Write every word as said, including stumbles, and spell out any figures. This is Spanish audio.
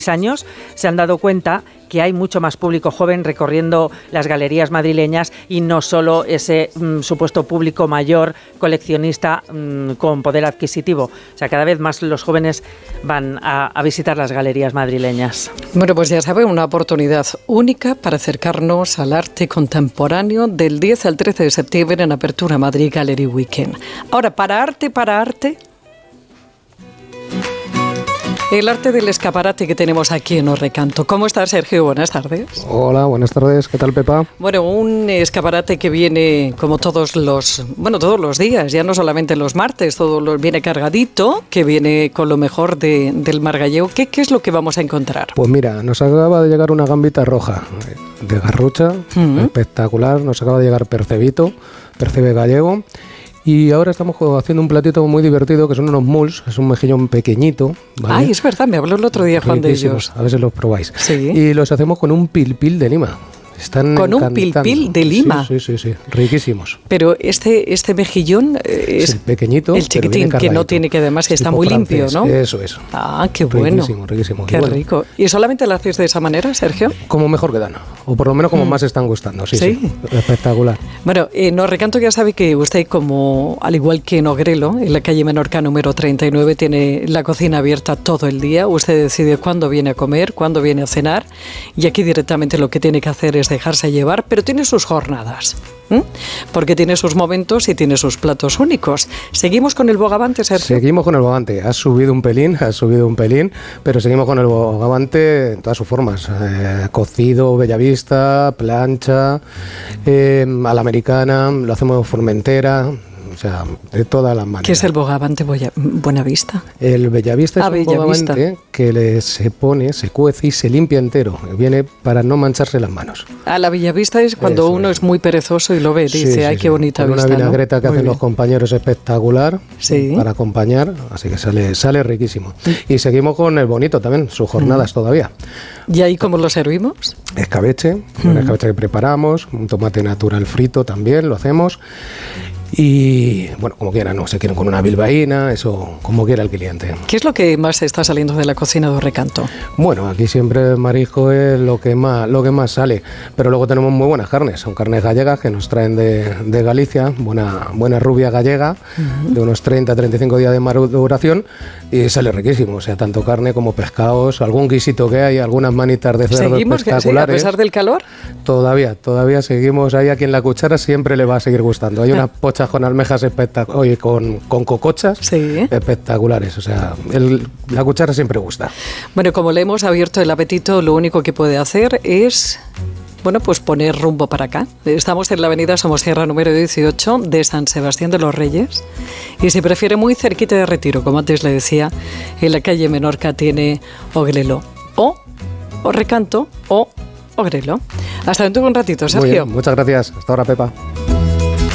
años se han dado cuenta que hay mucho más público joven recorriendo las galerías madrileñas y no solo ese mm, supuesto público mayor, coleccionista mm, con poder adquisitivo. O sea, cada vez más los jóvenes van a, a visitar las galerías madrileñas. Bueno, pues ya saben, una oportunidad única para acercarnos al arte contemporáneo del diez al trece de septiembre en Apertura Madrid Gallery Weekend. Ahora, para arte, para arte... El arte del escaparate que tenemos aquí en Orrecanto. ¿Cómo estás, Sergio? Buenas tardes. Hola, buenas tardes. ¿Qué tal, Pepa? Bueno, un escaparate que viene como todos los, bueno, todos los días, ya no solamente los martes, todo lo, viene cargadito, que viene con lo mejor de, del mar gallego. ¿Qué, ¿Qué es lo que vamos a encontrar? Pues mira, nos acaba de llegar una gambita roja de Garrucha, uh-huh. espectacular. Nos acaba de llegar percebito, percebe gallego. Y ahora estamos haciendo un platito muy divertido que son unos muls, es un mejillón pequeñito, ¿vale? Ay, es verdad, me habló el otro día Juan de ellos. A ver si los probáis. Sí. Y los hacemos con un pilpil de Lima. Están con encantando. Un pilpil de Lima. Sí, sí, sí, sí, riquísimos. Pero este este mejillón es, es el pequeñito, el chiquitín que no tiene que además que está muy francés, limpio, ¿no? Eso es. Ah, qué bueno. Riquísimo, riquísimo. Qué bueno. rico. ¿Y solamente lo haces de esa manera, Sergio? Como mejor quedan, o por lo menos como mm. más están gustando. Sí, sí, sí. Espectacular. Bueno, en Orrecanto ya sabe que usted, como al igual que en Ogrelo, en la calle Menorca número treinta y nueve, tiene la cocina abierta todo el día. Usted decide cuándo viene a comer, cuándo viene a cenar, y aquí directamente lo que tiene que hacer es dejarse llevar, pero tiene sus jornadas, ¿eh? Porque tiene sus momentos y tiene sus platos únicos. ¿Seguimos con el bogavante, Sergio? Seguimos con el bogavante. Has subido un pelín, has subido un pelín, pero seguimos con el bogavante en todas sus formas. Eh, cocido, bellavista, plancha, eh, a la americana, lo hacemos formentera... O sea, de todas las maneras. ¿Qué es el bogavante Buenavista? El bellavista es ah, un bellavista. bogavante que le, se pone, se cuece y se limpia entero. Viene para no mancharse las manos. A la bellavista es cuando Eso uno es. es muy perezoso y lo ve, dice, sí, sí, ay, sí, qué bonita con vista, una vinagreta ¿no? que Muy hacen bien. los compañeros espectacular sí. para acompañar, así que sale, sale riquísimo. Y seguimos con el bonito también, sus jornadas mm. todavía. ¿Y ahí cómo lo servimos? Escabeche, mm. un escabeche que preparamos, un tomate natural frito también lo hacemos. Y bueno, como quieran, no se quieren con una bilbaína, eso como quiera el cliente. ¿Qué es lo que más está saliendo de la cocina de Orrecanto? Bueno, aquí siempre marisco es lo que más lo que más sale, pero luego tenemos muy buenas carnes, son carnes gallegas que nos traen de, de Galicia, buena buena rubia gallega, uh-huh. de unos treinta a treinta y cinco días de maduración y sale riquísimo, o sea, tanto carne como pescados, algún guisito que hay, algunas manitas de cerdo espectaculares. ¿Seguimos a pesar del calor? Todavía, todavía seguimos ahí, a quien la cuchara siempre le va a seguir gustando. Hay unas pochas con almejas espectaculares, oye, con, con cocochas sí. espectaculares, o sea, el, la cuchara siempre gusta. Bueno, como le hemos abierto el apetito, lo único que puede hacer es... Bueno, pues poner rumbo para acá. Estamos en la avenida Somosierra número dieciocho de San Sebastián de los Reyes. Y si prefiere, muy cerquita de Retiro, como antes le decía, en la calle Menorca tiene Ogrelo. O Orrecanto o Ogrelo. Hasta dentro de un ratito, Sergio. Muy bien, muchas gracias. Hasta ahora, Pepa.